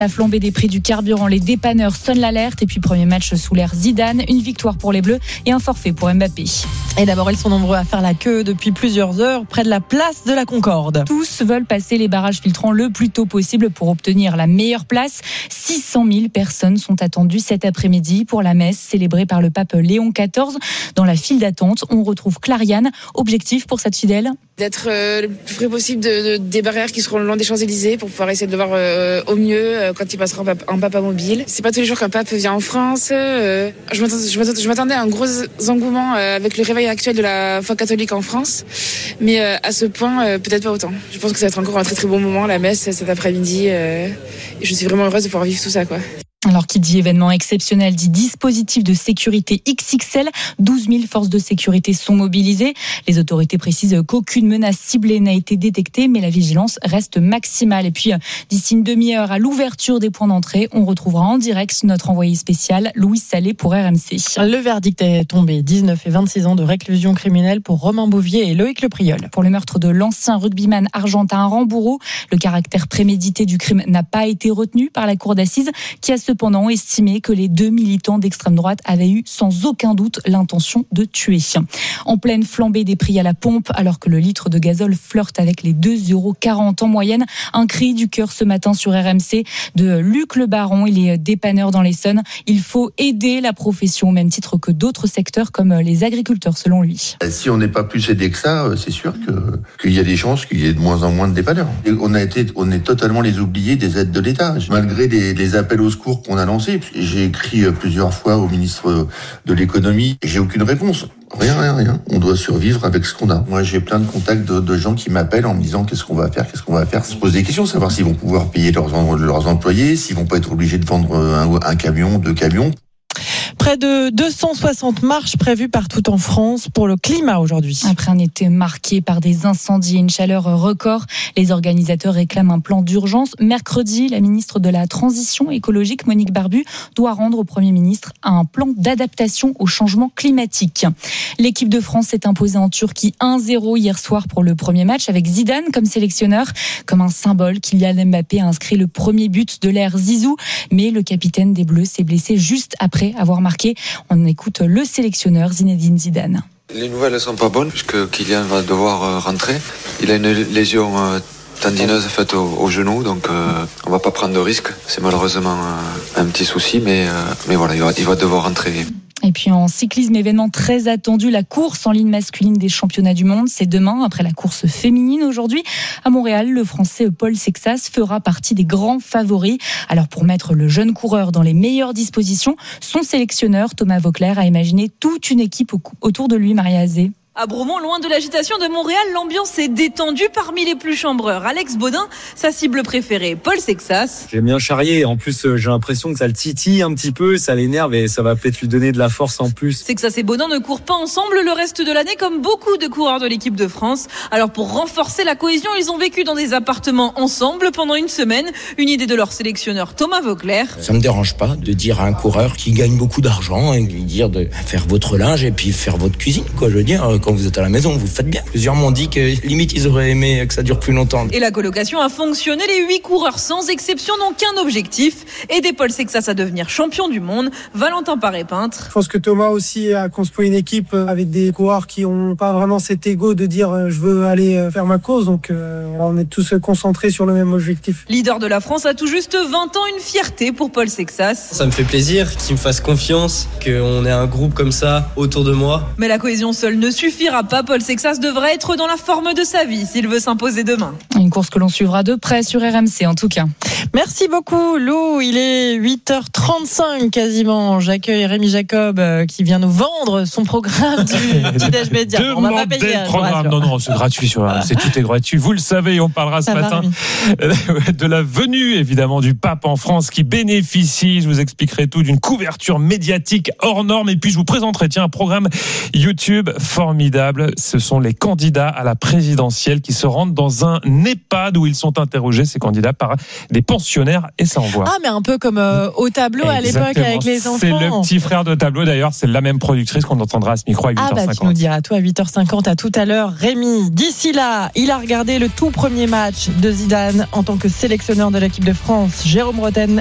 La flambée des prix du carburant, les dépanneurs sonnent l'alerte. Et puis premier match sous l'ère Zidane, une victoire pour les Bleus et un forfait pour Mbappé. Et d'abord, ils sont nombreux à faire la queue depuis plusieurs heures près de la place de la Concorde. Tous veulent passer les barrages filtrants le plus tôt possible pour obtenir la meilleure place. 600 000 personnes sont attendues cet après-midi pour la messe célébrée par le pape Léon XIV. Dans la file d'attente, on retrouve Clariane. Objectif pour cette fidèle ? D'être le plus près possible des barrières qui seront le long des Champs-Élysées pour pouvoir essayer de le voir au mieux quand il passera en papa mobile. C'est pas tous les jours qu'un pape vient en France. Je m'attendais à un gros engouement avec le réveil actuel de la foi catholique en France, mais à ce point peut-être pas autant. Je pense que ça va être encore un très très bon moment, la messe cet après-midi, et je suis vraiment heureuse de pouvoir vivre tout ça, quoi. Alors, qui dit événement exceptionnel dit dispositif de sécurité XXL. 12 000 forces de sécurité sont mobilisées. Les autorités précisent qu'aucune menace ciblée n'a été détectée, mais la vigilance reste maximale. Et puis, d'ici une demi-heure, à l'ouverture des points d'entrée, on retrouvera en direct notre envoyé spécial, Louis Salé, pour RMC. Le verdict est tombé. 19 et 26 ans de réclusion criminelle pour Romain Bouvier et Loïc Lepriol. Pour le meurtre de l'ancien rugbyman argentin Rambourou, le caractère prémédité du crime n'a pas été retenu par la cour d'assises, qui a cependant estimé que les deux militants d'extrême droite avaient eu sans aucun doute l'intention de tuer. En pleine flambée des prix à la pompe, alors que le litre de gazole flirte avec les 2,40 € en moyenne, un cri du cœur ce matin sur RMC de Luc Le Baron, il est dépanneur dans l'Essonne. Il faut aider la profession au même titre que d'autres secteurs comme les agriculteurs, selon lui. Si on n'est pas plus aidé que ça, c'est sûr qu'il y a des chances qu'il y ait de moins en moins de dépanneurs. Et on est totalement les oubliés des aides de l'État. Malgré les appels au secours qu'on a lancés, j'ai écrit plusieurs fois au ministre de l'économie et j'ai aucune réponse. Rien. On doit survivre avec ce qu'on a. Moi, j'ai plein de contacts de gens qui m'appellent en me disant qu'est-ce qu'on va faire. Se poser des questions, savoir s'ils vont pouvoir payer leurs employés, s'ils vont pas être obligés de vendre un camion, 2 camions. Près de 260 marches prévues partout en France pour le climat aujourd'hui. Après un été marqué par des incendies et une chaleur record, les organisateurs réclament un plan d'urgence. Mercredi, la ministre de la Transition écologique, Monique Barbu, doit rendre au Premier ministre un plan d'adaptation au changement climatique. L'équipe de France s'est imposée en Turquie 1-0 hier soir pour le premier match avec Zidane comme sélectionneur. Comme un symbole, Kylian Mbappé a inscrit le premier but de l'ère Zizou, mais le capitaine des Bleus s'est blessé juste après avoir marqué. On écoute le sélectionneur Zinedine Zidane. Les nouvelles ne sont pas bonnes puisque Kylian va devoir rentrer. Il a une lésion tendineuse faite au genou, donc on va pas prendre de risque. C'est malheureusement un petit souci, mais voilà, il va devoir rentrer. Et puis en cyclisme, événement très attendu, la course en ligne masculine des championnats du monde. C'est demain, après la course féminine aujourd'hui. À Montréal, le Français Paul Sexas fera partie des grands favoris. Alors pour mettre le jeune coureur dans les meilleures dispositions, son sélectionneur Thomas Vauclair a imaginé toute une équipe autour de lui, Maria Azé. À Bromont, loin de l'agitation de Montréal, l'ambiance est détendue parmi les plus chambreurs. Alex Baudin, sa cible préférée, Paul Sexas. J'aime bien charrier. En plus, j'ai l'impression que ça le titille un petit peu, ça l'énerve et ça va peut-être lui donner de la force en plus. Sexas et Baudin ne courent pas ensemble le reste de l'année comme beaucoup de coureurs de l'équipe de France. Alors pour renforcer la cohésion, ils ont vécu dans des appartements ensemble pendant une semaine. Une idée de leur sélectionneur Thomas Vauclair. Ça me dérange pas de dire à un coureur qui gagne beaucoup d'argent et lui dire de faire votre linge et puis faire votre cuisine, quoi. Je veux dire, quand vous êtes à la maison, vous faites bien. Plusieurs m'ont dit que limite ils auraient aimé que ça dure plus longtemps. Et la colocation a fonctionné. Les 8 coureurs sans exception n'ont qu'un objectif, aider Paul Sexas à devenir champion du monde. Valentin Paré-Peintre. Je pense que Thomas aussi a construit une équipe avec des coureurs qui n'ont pas vraiment cet ego de dire je veux aller faire ma cause. Donc on est tous concentrés sur le même objectif. Leader de la France à tout juste 20 ans, une fierté pour Paul Sexas. Ça me fait plaisir qu'il me fasse confiance, qu'on ait un groupe comme ça autour de moi. Mais la cohésion seule ne suffira pas. Paul Sexas devrait être dans la forme de sa vie s'il veut s'imposer demain. Une course que l'on suivra de près sur RMC en tout cas. Merci beaucoup Lou, il est 8h35 quasiment. J'accueille Rémi Jacob qui vient nous vendre son programme du Petit-Déj Média. On va pas payer le programme. Non, c'est gratuit sur RMC, tout est gratuit. Vous le savez, on parlera ce matin de la venue évidemment du pape en France qui bénéficie, je vous expliquerai tout, d'une couverture médiatique hors norme et puis je vous présenterai un programme YouTube formidable. formidable. Ce sont les candidats à la présidentielle qui se rendent dans un EHPAD où ils sont interrogés, ces candidats, par des pensionnaires, et ça envoie. Ah, mais un peu comme au tableau à l'époque avec les enfants. C'est le petit frère de tableau, d'ailleurs, c'est la même productrice qu'on entendra à ce micro à 8h50. Ah bah tu nous diras, toi à 8h50, à tout à l'heure, Rémi. D'ici là, il a regardé le tout premier match de Zidane en tant que sélectionneur de l'équipe de France. Jérôme Roten